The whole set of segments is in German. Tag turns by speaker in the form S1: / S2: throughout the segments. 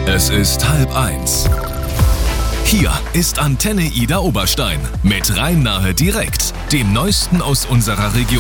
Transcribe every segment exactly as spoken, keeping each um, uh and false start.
S1: Es ist halb eins. Hier ist Antenne Ida Oberstein mit Rhein-Nahe direkt, dem Neuesten aus unserer Region.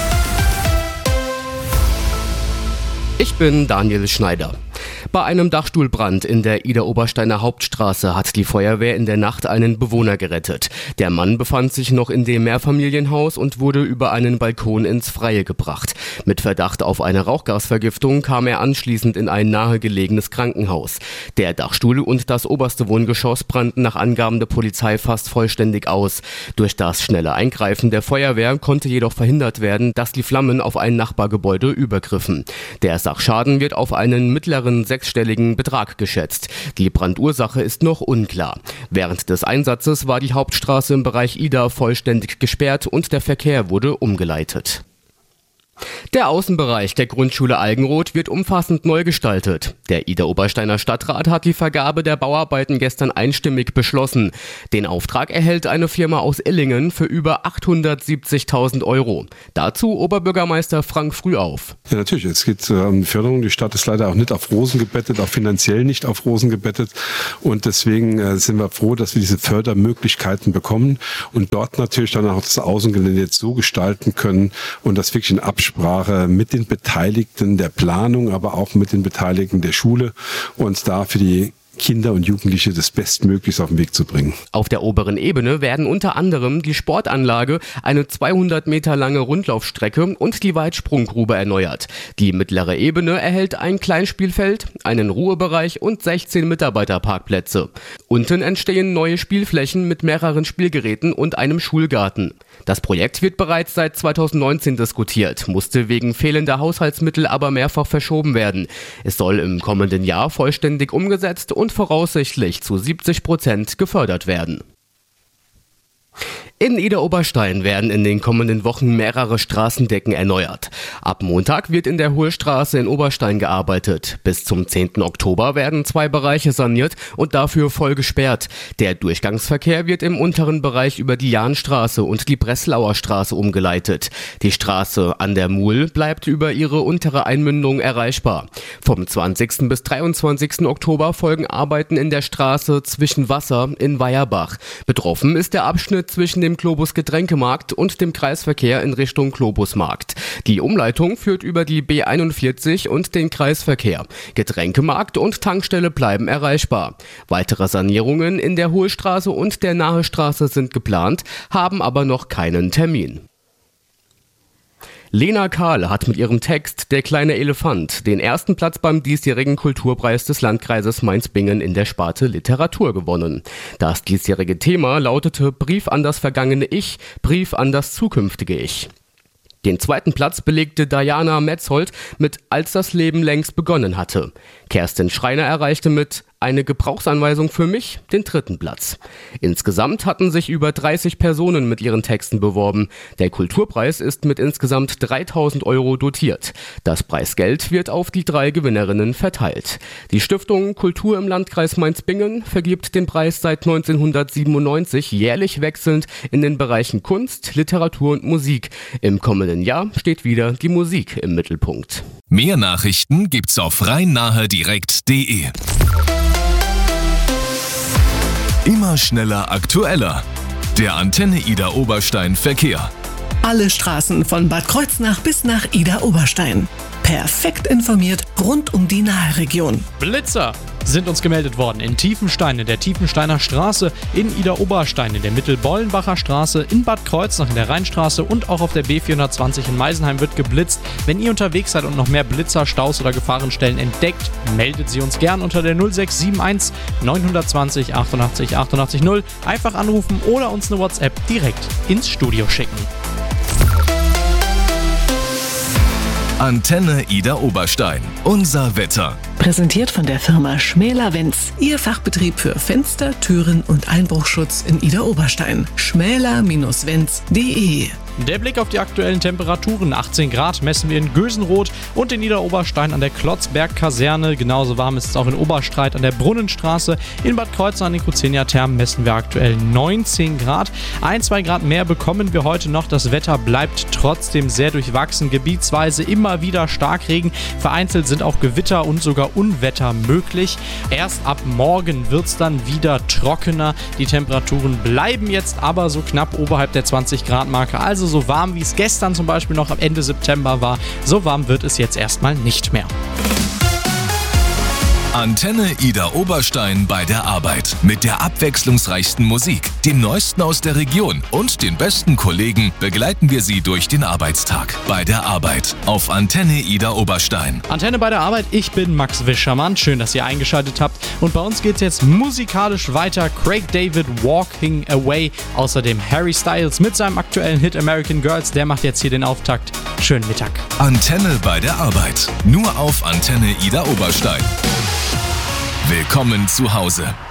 S2: Ich bin Daniel Schneider. Bei einem Dachstuhlbrand in der Ida-Obersteiner Hauptstraße hat die Feuerwehr in der Nacht einen Bewohner gerettet. Der Mann befand sich noch in dem Mehrfamilienhaus und wurde über einen Balkon ins Freie gebracht. Mit Verdacht auf eine Rauchgasvergiftung kam er anschließend in ein nahegelegenes Krankenhaus. Der Dachstuhl und das oberste Wohngeschoss brannten nach Angaben der Polizei fast vollständig aus. Durch das schnelle Eingreifen der Feuerwehr konnte jedoch verhindert werden, dass die Flammen auf ein Nachbargebäude übergriffen. Der Sachschaden wird auf einen mittleren sechsstelligen Betrag geschätzt. Die Brandursache ist noch unklar. Während des Einsatzes war die Hauptstraße im Bereich Ida vollständig gesperrt und der Verkehr wurde umgeleitet. Der Außenbereich der Grundschule Algenroth wird umfassend neu gestaltet. Der Ida-Obersteiner Stadtrat hat die Vergabe der Bauarbeiten gestern einstimmig beschlossen. Den Auftrag erhält eine Firma aus Illingen für über achthundertsiebzigtausend Euro. Dazu Oberbürgermeister Frank Frühauf.
S3: Ja, natürlich. Es geht um Förderung. Die Stadt ist leider auch nicht auf Rosen gebettet, auch finanziell nicht auf Rosen gebettet. Und deswegen äh, sind wir froh, dass wir diese Fördermöglichkeiten bekommen und dort natürlich dann auch das Außengelände jetzt so gestalten können und das wirklich in Absprache mit den Beteiligten der Planung, aber auch mit den Beteiligten der Schule und da für die Kinder und Jugendliche das Bestmöglichste auf den Weg zu bringen.
S2: Auf der oberen Ebene werden unter anderem die Sportanlage, eine zweihundert Meter lange Rundlaufstrecke und die Weitsprunggrube erneuert. Die mittlere Ebene erhält ein Kleinspielfeld, einen Ruhebereich und sechzehn Mitarbeiterparkplätze. Unten entstehen neue Spielflächen mit mehreren Spielgeräten und einem Schulgarten. Das Projekt wird bereits seit zweitausendneunzehn diskutiert, musste wegen fehlender Haushaltsmittel aber mehrfach verschoben werden. Es soll im kommenden Jahr vollständig umgesetzt und voraussichtlich zu siebzig Prozent gefördert werden. In Ida-Oberstein werden in den kommenden Wochen mehrere Straßendecken erneuert. Ab Montag wird in der Hohe Straße in Oberstein gearbeitet. Bis zum zehnten Oktober werden zwei Bereiche saniert und dafür voll gesperrt. Der Durchgangsverkehr wird im unteren Bereich über die Jahnstraße und die Breslauer Straße umgeleitet. Die Straße an der Muhl bleibt über ihre untere Einmündung erreichbar. Vom zwanzigsten bis dreiundzwanzigsten Oktober folgen Arbeiten in der Straße zwischen Wasser in Weierbach. Betroffen ist der Abschnitt zwischen dem Globus Getränkemarkt und dem Kreisverkehr in Richtung Globusmarkt. Die Umleitung führt über die B einundvierzig und den Kreisverkehr. Getränkemarkt und Tankstelle bleiben erreichbar. Weitere Sanierungen in der Hohe Straße und der Nahe Straße sind geplant, haben aber noch keinen Termin. Lena Kahl hat mit ihrem Text Der kleine Elefant den ersten Platz beim diesjährigen Kulturpreis des Landkreises Mainz-Bingen in der Sparte Literatur gewonnen. Das diesjährige Thema lautete Brief an das vergangene Ich, Brief an das zukünftige Ich. Den zweiten Platz belegte Diana Metzold mit Als das Leben längst begonnen hatte. Kerstin Schreiner erreichte mit Eine Gebrauchsanweisung für mich den dritten Platz. Insgesamt hatten sich über dreißig Personen mit ihren Texten beworben. Der Kulturpreis ist mit insgesamt dreitausend Euro dotiert. Das Preisgeld wird auf die drei Gewinnerinnen verteilt. Die Stiftung Kultur im Landkreis Mainz-Bingen vergibt den Preis seit neunzehnhundertsiebenundneunzig jährlich wechselnd in den Bereichen Kunst, Literatur und Musik. Im kommenden Jahr steht wieder die Musik im Mittelpunkt.
S1: Mehr Nachrichten gibt's auf rhein-nahe direkt punkt de. Immer schneller, aktueller. Der Antenne Ida Oberstein Verkehr.
S4: Alle Straßen von Bad Kreuznach bis nach Ida Oberstein. Perfekt informiert rund um die Naheregion.
S5: Blitzer sind uns gemeldet worden in Tiefenstein, in der Tiefensteiner Straße, in Ida Oberstein, in der Mittelbollenbacher Straße, in Bad Kreuznach, in der Rheinstraße und auch auf der B vierhundertzwanzig in Meisenheim wird geblitzt. Wenn ihr unterwegs seid und noch mehr Blitzer, Staus oder Gefahrenstellen entdeckt, meldet sie uns gern unter der null sechs sieben eins neun zwei null achtundachtzig achtundachtzig null. Einfach anrufen oder uns eine WhatsApp direkt ins Studio schicken.
S1: Antenne Ida Oberstein. Unser Wetter.
S4: Präsentiert von der Firma Schmäler-Wenz. Ihr Fachbetrieb für Fenster, Türen und Einbruchschutz in Ida Oberstein. schmäler Bindestrich wenz punkt de.
S5: Der Blick auf die aktuellen Temperaturen. achtzehn Grad messen wir in Gösenroth und in Ida-Oberstein an der Klotzberg-Kaserne. Genauso warm ist es auch in Oberstreit an der Brunnenstraße. In Bad Kreuznach an den Kuzenia-Thermen messen wir aktuell neunzehn Grad. Ein, zwei Grad mehr bekommen wir heute noch. Das Wetter bleibt trotzdem sehr durchwachsen. Gebietsweise immer wieder Starkregen. Vereinzelt sind auch Gewitter und sogar wieder Unwetter möglich. Erst ab morgen wird es dann wieder trockener. Die Temperaturen bleiben jetzt aber so knapp oberhalb der zwanzig Grad Marke. Also so warm, wie es gestern zum Beispiel noch am Ende September war. So warm wird es jetzt erstmal nicht mehr.
S1: Antenne Ida Oberstein bei der Arbeit. Mit der abwechslungsreichsten Musik, dem Neuesten aus der Region und den besten Kollegen begleiten wir Sie durch den Arbeitstag. Bei der Arbeit auf Antenne Ida Oberstein.
S5: Antenne bei der Arbeit, ich bin Max Wischermann. Schön, dass ihr eingeschaltet habt. Und bei uns geht es jetzt musikalisch weiter. Craig David, Walking Away. Außerdem Harry Styles mit seinem aktuellen Hit American Girls. Der macht jetzt hier den Auftakt. Schönen Mittag.
S1: Antenne bei der Arbeit. Nur auf Antenne Ida Oberstein. Willkommen zu Hause.